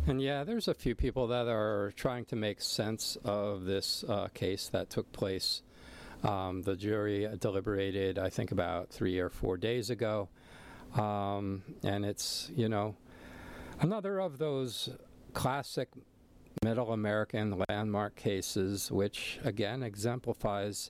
And yeah, there's a few people that are trying to make sense of this case that took place. The jury deliberated, I think, about 3 or 4 days ago. And it's, another of those classic Middle American landmark cases, which, again, exemplifies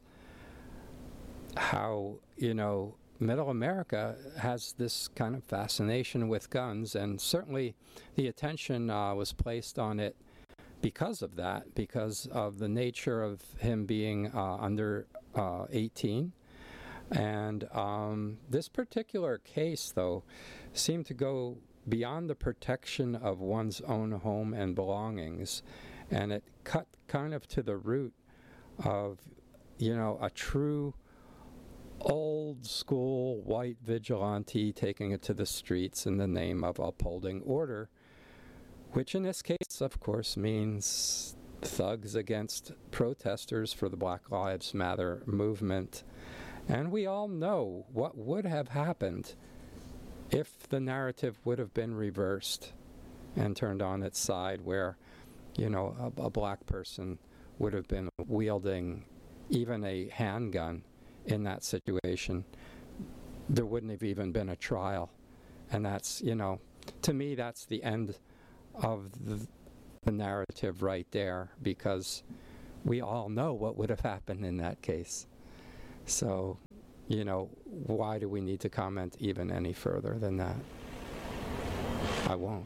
how, Middle America has this kind of fascination with guns, and certainly the attention was placed on it because of that, because of the nature of him being under 18. And this particular case, though, seemed to go beyond the protection of one's own home and belongings, and it cut kind of to the root of, a true old school white vigilante taking it to the streets in the name of upholding order, which in this case, of course, means thugs against protesters for the Black Lives Matter movement. And we all know what would have happened if the narrative would have been reversed and turned on its side, where, a black person would have been wielding even a handgun in that situation. There wouldn't have even been a trial. And that's, to me, that's the end of the narrative right there, because we all know what would have happened in that case. So, why do we need to comment even any further than that? I won't.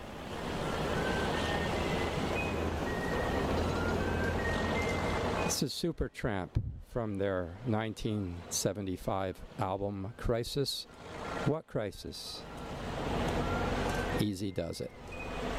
This is Supertramp from their 1975 album, Crisis. What crisis? Easy does it.